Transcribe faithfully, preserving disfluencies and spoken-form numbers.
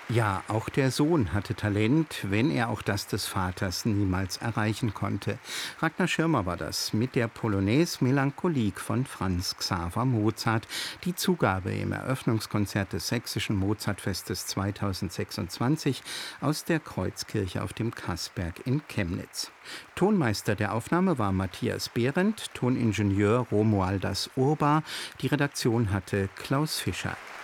Ja, auch der Sohn hatte Talent, wenn er auch das des Vaters niemals erreichen konnte. Ragnar Schirmer war das mit der Polonaise Melancholique von Franz Xaver Mozart. Die Zugabe im Eröffnungskonzert des Sächsischen Mozartfestes zweitausendsechsundzwanzig aus der Kreuzkirche auf dem Kassberg in Chemnitz. Tonmeister der Aufnahme war Matthias Behrendt, Toningenieur Romualdas Urbar. Die Redaktion hatte Klaus Fischer.